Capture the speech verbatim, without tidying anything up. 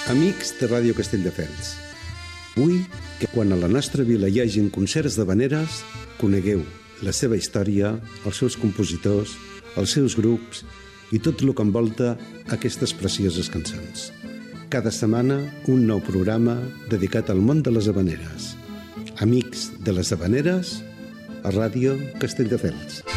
Amics de Ràdio Castelldefels, vull que quan a la nostra vila hi hagin concerts d'havaneres, conegueu la seva història, els seus compositors, els seus grups i tot el que envolta aquestes precioses cançons. Cada setmana, un nou programa dedicat al món de les havaneres. Amics de les havaneres, a Ràdio Castelldefels.